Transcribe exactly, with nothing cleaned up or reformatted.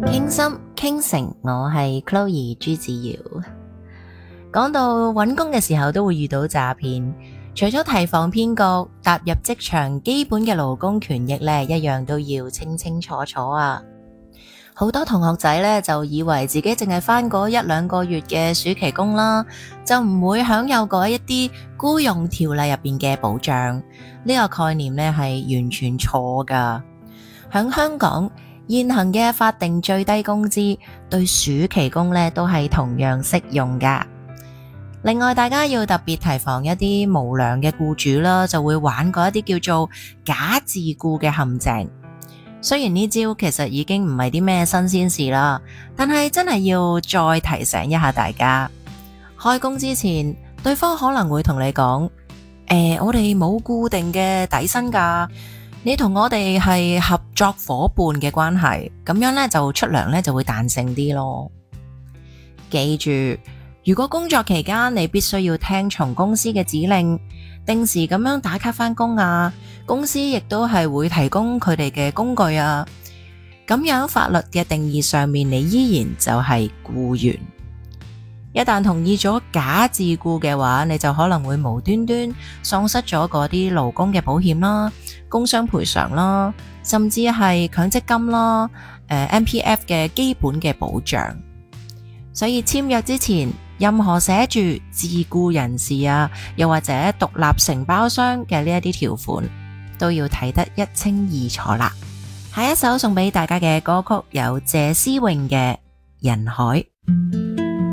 傾心傾城，我係 Chloe 朱子瑤。講到揾工嘅時候都會遇到詐騙，除咗提防騙局，踏入職場基本嘅勞工權益呢，一樣都要清清楚楚啊！好多同學仔呢，就以為自己淨係返嗰一兩個月嘅暑期工啦，就唔會享有過一啲僱傭條例入邊嘅保障。呢個概念呢，係完全錯㗎。響香港現行嘅法定最低工資對暑期工呢都係同樣適用㗎。另外，大家要特別提防一啲無良嘅僱主啦，就會玩過一啲叫做假自僱嘅陷阱。雖然呢招其實已經唔係啲咩新鮮事啦，但係真係要再提醒一下大家。開工之前，對方可能會同你講：誒，我哋冇固定嘅底薪㗎，你同我哋係合作伙伴嘅關係，咁樣咧就出糧咧就會彈性啲咯。記住，如果工作期間你必須要聽從公司嘅指令，定時咁樣打卡返工啊，公司亦都係會提供佢哋嘅工具啊，咁樣法律嘅定義上面，你依然就係僱員。一旦同意咗假自僱嘅話，你就可能會無端端喪失咗嗰啲勞工嘅保險啦、工傷賠償啦，甚至係強積金啦、呃、M P F 嘅基本嘅保障。所以簽約之前，任何寫住自僱人士啊，又或者獨立承包商嘅呢一啲條款，都要睇得一清二楚啦。下一首送俾大家嘅歌曲有謝思穎嘅《人海》。